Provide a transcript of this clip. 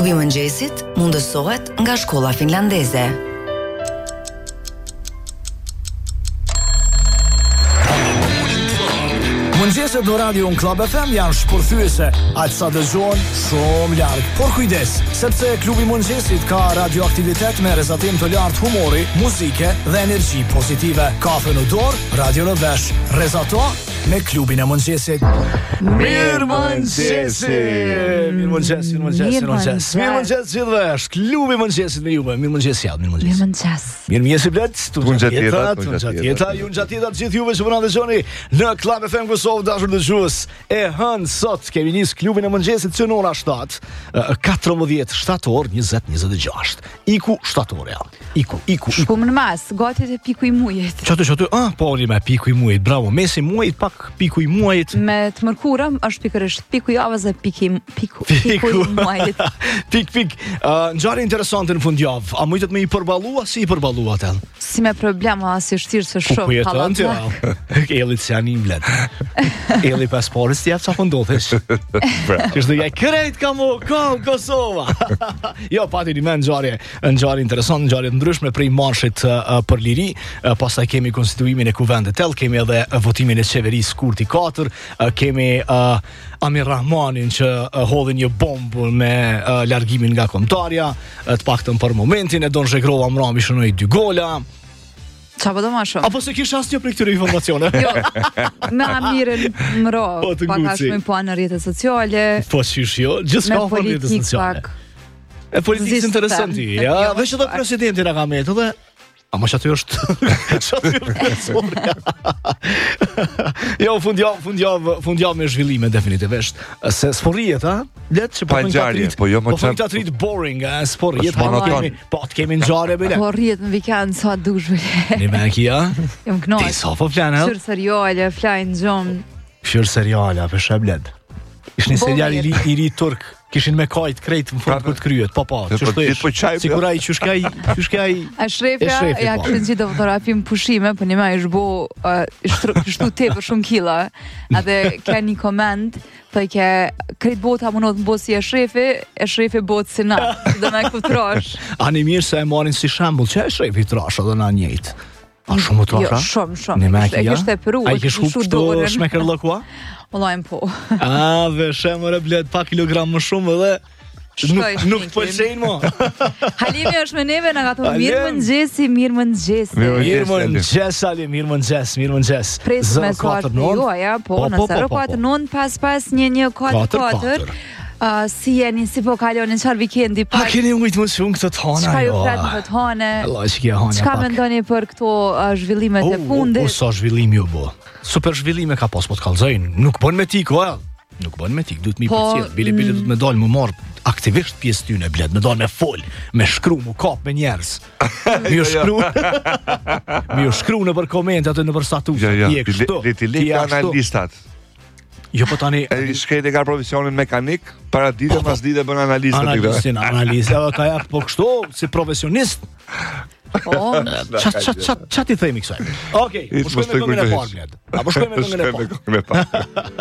Klubi i mëngjesit mundësohet nga shkolla finlandeze. Mëngjeset në Radio në Club FM janë shpërthyese, aq sa dëgjon shumë larg. Por kujdes, sepse Klubi i mëngjesit ka radioaktivitet me rrezatim të lartë humori, muzike dhe energji pozitive. Kafe në dorë, radio në vesh. Rrezato me Klubin e mëngjesit. Mirëmëngjes gjithëve. Klubi i mëngjesit me juve. Mirëmëngjes ja, mirëmëngjes. Mirëmëngjes blet. Tunxhatjeta, ju nxhatjeta të gjithë juve që po na dëgjoni në Club FM Kosovë, dashur dëgjues. E hën sot kemi nis Klubin e mëngjesit që në ora 7, 14 shtator 2026. Iku shtatorja. Iku. Shkum në mas, gati të piku i muajit. Çatu. Po me piku i muajit. Bravo. Mesi i muajit pak piku i muajit. Me të mërkurën është pikërisht piku i javës dhe piku i muajit. Pik. Ngjarje interesante në fundjavë. A mujtet me i përballua si i përballua atë? Si me problema, si shtirë se shumë hallat. Elli të janë i mblet. Elli pasporës të jafë qa pëndodhesh. Kështë dhe jaj krejt kam Kosova. Jo, pati një me ngjarje interesant, ngjarje të ndryshme prej marshit për liri. Pastaj kemi konstituimin e kuvendit tel, kemi edhe votimin e qeverisë Kurti 4, kemi Amir Rahmanin që hodhi një bombë me largimin nga kombëtarja, të paktën për momentin, e Don Zhegrova Mrami shënoi 2 gola. Qa po do ma shumë? Apo se kish asnjë prej këtyre informacione? Jo, me Amirin Mro, pak a shumë po në rrjetet sociale. Po shish jo, gjithçka po në rrjetet sociale. E politikë interesanti, ja, veç edhe presidenti na ka metë dhe ama që aty është Jo, fundjavë me zhvillime definitivisht. Se s'porrijet, ha? Let që po fënë të atrit boring, s'porrijet. Po të kemi ngjarje bile. Po rrijet në vikend sa dush bile. Një me kia? Jam knoq. Ti sa po flan, ha? Shër seriale, flajnë gjon. Shër seriale, për sheblet. Ish një serial i ri turk. Kishin me kajt krejt në fund për të kryet. Po, sigura i qyshkaj A shrefja, ja kishin qitë fotografi më pushime, për një me ishtu te për shumë kila. Edhe ka një koment, për ke krejt bota munot në botë si e shrefi botë si na, dhe me këpëtrash. A një mirë se e marin si shambull, që e shrefi trash edhe na njejt? A shumë trasha? Jo, shumë. E kishte peru, a i kish hup të shmeker lëkua? Ollajnë po. A, dhe shemër e bled pa kilogram më shumë dhe nuk pëlqejnë mo. Halimi është me neve në gato mirëmëngjesi. Mirëmëngjes, Halim, mirëmëngjes. Pres me suat në juaja, po në 049 pas 1144. Si jeni, si po kalonin, qarë vikendi pak? A keni ujtë më shumë këtë të hana, jo? Qka ju fletë në këtë hane? Allah, që kja hana pak. Qka me ndoni për këto zhvillimet e fundit? Sa zhvillimi ju bo. Super zhvillime ka pas po të kalzojnë. Nuk bën me tik, Nuk bën me tik, duhet mi përcjell. Bile duhet me dalë më marë aktivisht pjesë tyne, bled, me dalë me fol, me shkru, mu kap me njerës. Mi ju shkru në për komentat e në për statusat. Leti lek analistat. Jo, po tani... E shkrejt e ka profesionin mekanik, para dite, mas dite bën analistat. Analistat, ka jak po kështu, si profesionist. Qa ti thejmi kësaj? Okej, po shkoj me këngën e parë, bled. Po shkoj me këngën e parë.